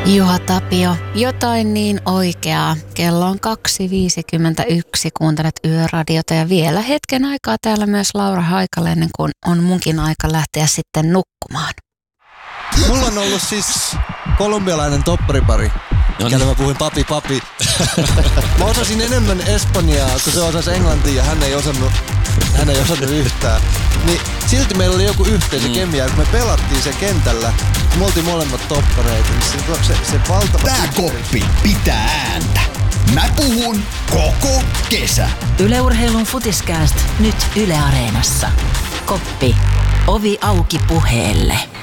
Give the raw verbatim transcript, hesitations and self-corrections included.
Juha Tapio, jotain niin oikeaa. Kello on kaksi viisikymmentäyksi, kuuntelet Yöradiota ja vielä hetken aikaa täällä myös Laura Haikala ennen kuin on munkin aika lähteä sitten nukkumaan. Mulla on ollut siis kolumbialainen topparipari. No niin. Mä puhuin papi papi. Mä osasin enemmän espanjaa, kun se osasi englantia ja hän ei osannut, hän ei osannut yhtään. Niin silti meillä oli joku yhteisö mm. kemia, kun me pelattiin sen kentällä. Me oltiin molemmat toppareita. Niin se, se, se valtava... Tää koppi pitää ääntä. Mä puhun koko kesä. Yle Urheilun Futiskääst nyt Yle Areenassa. Koppi. Ovi auki puheelle.